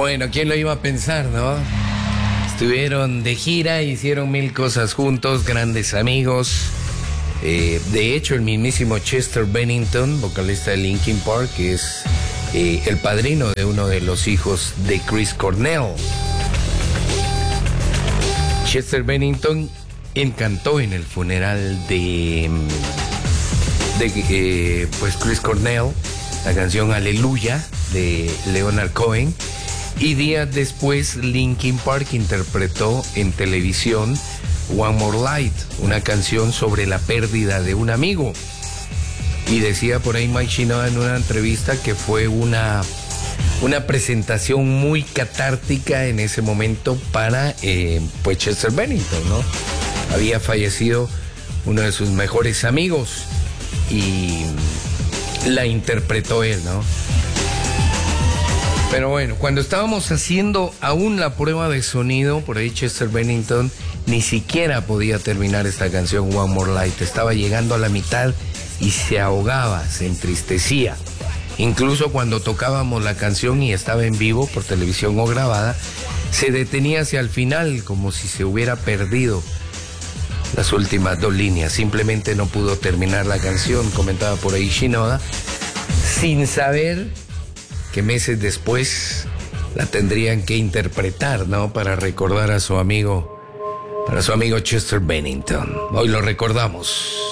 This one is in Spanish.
bueno, ¿quién lo iba a pensar, no? Estuvieron de gira, hicieron mil cosas juntos, grandes amigos. De hecho, el mismísimo Chester Bennington, vocalista de Linkin Park, que es el padrino de uno de los hijos de Chris Cornell. Chester Bennington cantó en el funeral de Chris Cornell la canción Aleluya de Leonard Cohen, y días después Linkin Park interpretó en televisión One More Light, una canción sobre la pérdida de un amigo. Y decía por ahí Mike Shinoda en una entrevista que fue una presentación muy catártica en ese momento para pues Chester Bennington, ¿no? Había fallecido uno de sus mejores amigos y la interpretó él, ¿no? Pero bueno, cuando estábamos haciendo aún la prueba de sonido, por ahí Chester Bennington ni siquiera podía terminar esta canción One More Light. Estaba llegando a la mitad y se ahogaba, se entristecía. Incluso cuando tocábamos la canción y estaba en vivo por televisión o grabada, se detenía hacia el final como si se hubiera perdido las últimas dos líneas. Simplemente no pudo terminar la canción, comentaba por ahí Shinoda, sin saber que meses después la tendrían que interpretar, ¿no? Para recordar a su amigo, Chester Bennington. Hoy lo recordamos.